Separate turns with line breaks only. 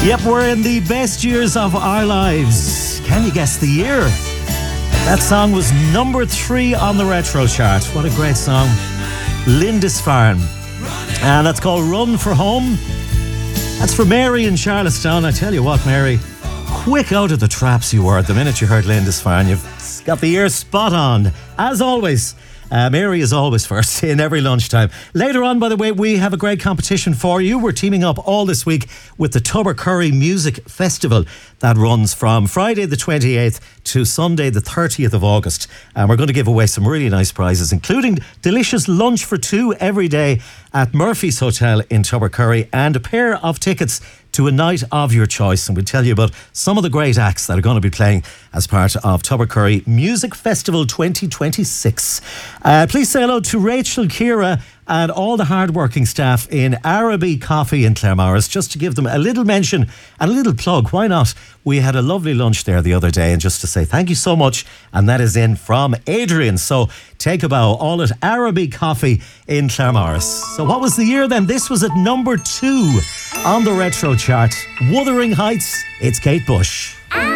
Yep, we're in the best years of our lives. Can you guess the year? That song was number 3 on the retro chart. What a great song. Lindisfarne. And that's called Run for Home. That's for Mary in Charlottetown. I tell you what, Mary, quick out of the traps you were the minute you heard Lindisfarne. You've got the ear spot on. As always, Mary is always first in every lunchtime. Later on, by the way, we have a great competition for you. We're teaming up all this week with the Tubbercurry Music Festival that runs from Friday the 28th to Sunday the 30th of August. And we're going to give away some really nice prizes, including delicious lunch for 2 every day at Murphy's Hotel in Tubbercurry and a pair of tickets to a night of your choice. And we'll tell you about some of the great acts that are going to be playing as part of Tubbercurry Music Festival 2026. Please say hello to Rachel, Kira and all the hard-working staff in Araby Coffee in Claremorris, just to give them a little mention and a little plug. Why not? We had a lovely lunch there the other day, and just to say thank you so much, and that is in from Adrian. So take a bow, all at Araby Coffee in Claremorris. So what was the year then? This was at number 2 on the retro chart. Wuthering Heights, it's Kate Bush.